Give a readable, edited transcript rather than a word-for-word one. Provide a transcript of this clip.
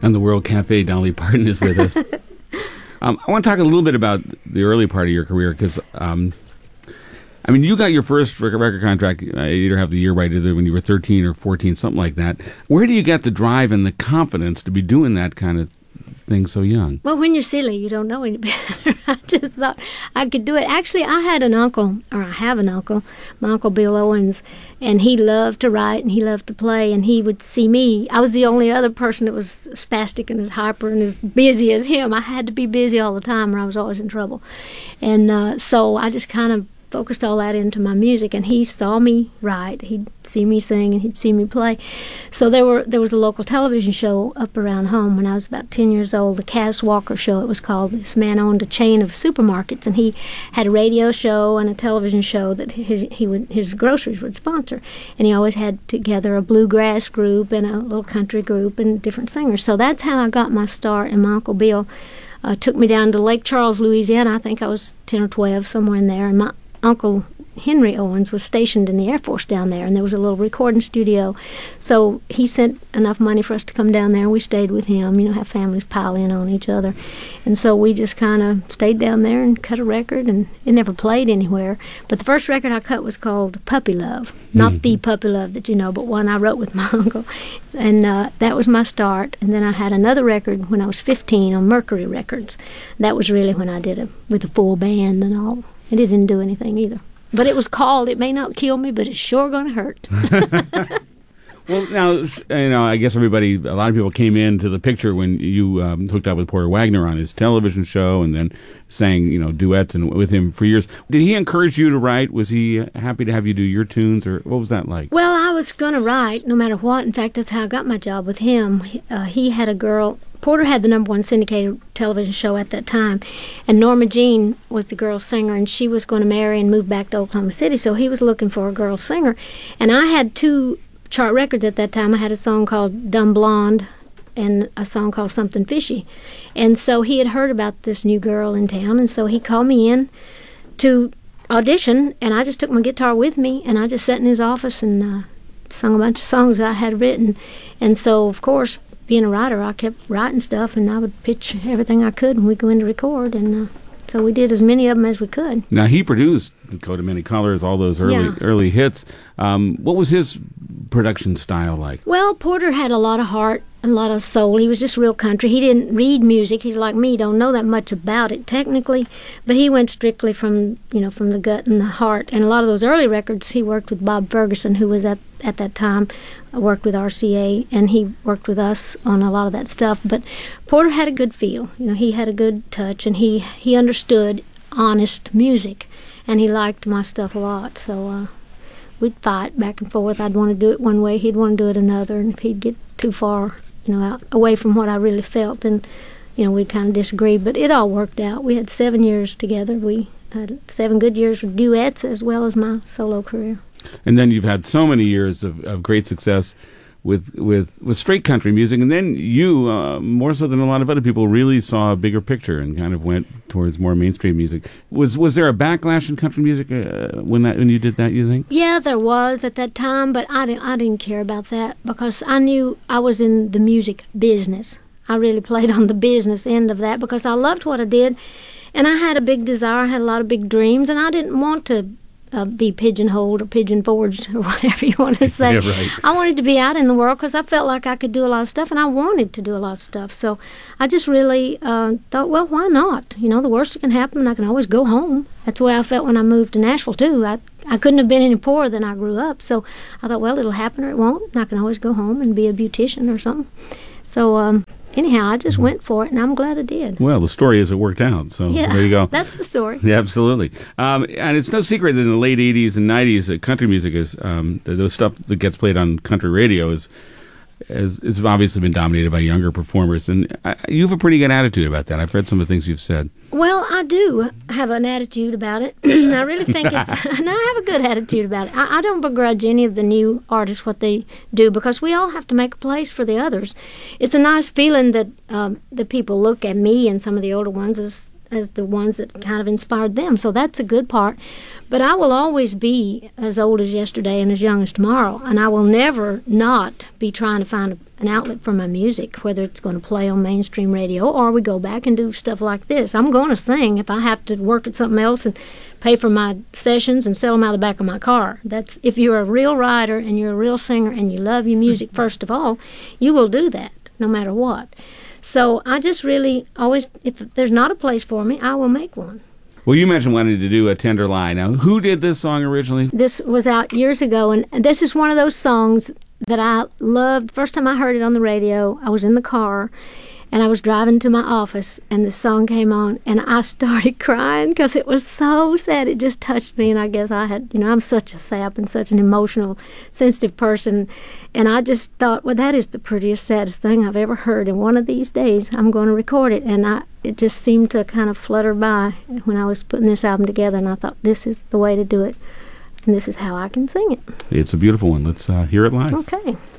On the World Cafe, Dolly Parton is with us. I want to talk a little bit about the early part of your career because, you got your first record contract, you either have the year right, either when you were 13 or 14, something like that. Where do you get the drive and the confidence to be doing that kind of thing so young? Well, when you're silly, you don't know any better. I just thought I could do it. Actually, I have an uncle, my Uncle Bill Owens, and he loved to write and he loved to play, and he would see me. I was the only other person that was spastic and as hyper and as busy as him. I had to be busy all the time or I was always in trouble. And so I just kind of focused all that into my music, and he saw me write, he'd see me sing, and he'd see me play. So there was a local television show up around home when I was about 10 years old, the Cass Walker Show it was called. This man owned a chain of supermarkets, and he had a radio show and a television show that his groceries would sponsor, and he always had together a bluegrass group and a little country group and different singers. So that's how I got my start, and my Uncle Bill took me down to Lake Charles, Louisiana. I think I was 10 or 12, somewhere in there, and my Uncle Henry Owens was stationed in the Air Force down there, and there was a little recording studio. So he sent enough money for us to come down there, and we stayed with him. You know how families pile in on each other. And so we just kind of stayed down there and cut a record, and it never played anywhere. But the first record I cut was called Puppy Love. Not the Puppy Love that you know, but one I wrote with my uncle. And that was my start. And then I had another record when I was 15 on Mercury Records. That was really when I did it with a full band and all. And it didn't do anything either. But it was called, It May Not Kill Me, but It's Sure Gonna Hurt. Well, now, I guess a lot of people came into the picture when you hooked up with Porter Wagoner on his television show and then sang, duets with him for years. Did he encourage you to write? Was he happy to have you do your tunes, or what was that like? Well, I was going to write no matter what. In fact, that's how I got my job with him. He had a girl. Porter had the #1 syndicated television show at that time, and Norma Jean was the girl singer, and she was going to marry and move back to Oklahoma City, so he was looking for a girl singer. And I had 2 chart records at that time. I had a song called Dumb Blonde and a song called Something Fishy. And so he had heard about this new girl in town, and so he called me in to audition, and I just took my guitar with me, and I just sat in his office and sung a bunch of songs I had written. And so, of course, being a writer, I kept writing stuff, and I would pitch everything I could when we go in to record, and so we did as many of them as we could. Now, he produced Coat of Many Colors, all those early hits. What was his production style like? Well, Porter had a lot of heart, a lot of soul. He was just real country. He didn't read music. He's like me, don't know that much about it technically, but he went strictly from the gut and the heart. And a lot of those early records, he worked with Bob Ferguson, who was at that time worked with RCA, and he worked with us on a lot of that stuff. But Porter had a good feel. He had a good touch, and he understood honest music, and he liked my stuff a lot. So we'd fight back and forth. I'd want to do it one way, he'd want to do it another, and if he'd get too far out, away from what I really felt, then we'd kind of disagree. But it all worked out. We had 7 years together. We had 7 good years with duets as well as my solo career. And then you've had so many years of great success with straight country music, and then you, more so than a lot of other people, really saw a bigger picture and kind of went towards more mainstream music. Was there a backlash in country music when you did that, you think? Yeah, there was at that time, but I didn't care about that because I knew I was in the music business. I really played on the business end of that because I loved what I did, and I had a big desire, I had a lot of big dreams, and I didn't want to be pigeonholed or pigeon-forged or whatever you want to say. Yeah, right. I wanted to be out in the world because I felt like I could do a lot of stuff, and I wanted to do a lot of stuff. So I just really thought, well, why not? The worst that can happen, I can always go home. That's the way I felt when I moved to Nashville, too. I couldn't have been any poorer than I grew up. So I thought, well, it'll happen or it won't, and I can always go home and be a beautician or something. So anyhow, I just went for it, and I'm glad I did. Well, the story is it worked out, so there you go. That's the story. Yeah, absolutely. And it's no secret that in the late 80s and 90s, country music is, the stuff that gets played on country radio is obviously been dominated by younger performers, and you have a pretty good attitude about that. I've read some of the things you've said. Well, I do have an attitude about it. I really think I have a good attitude about it. I don't begrudge any of the new artists what they do because we all have to make a place for the others. It's a nice feeling that the people look at me and some of the older ones as as the ones that kind of inspired them. So that's a good part. But I will always be as old as yesterday and as young as tomorrow, and I will never not be trying to find an outlet for my music, whether it's going to play on mainstream radio or we go back and do stuff like this. I'm going to sing if I have to work at something else and pay for my sessions and sell them out of the back of my car. That's if you're a real writer and you're a real singer and you love your music, first of all, you will do that no matter what. So I just really always, if there's not a place for me, I will make one. Well, you mentioned wanting to do A Tender Lie. Now, who did this song originally? This was out years ago, and this is one of those songs that I loved. First time I heard it on the radio, I was in the car, and I was driving to my office, and the song came on, and I started crying because it was so sad. It just touched me, and I guess I had, I'm such a sap and such an emotional, sensitive person, and I just thought, well, that is the prettiest, saddest thing I've ever heard, and one of these days I'm going to record it, and it just seemed to kind of flutter by when I was putting this album together, and I thought, this is the way to do it, and this is how I can sing it. It's a beautiful one. Let's hear it live. Okay.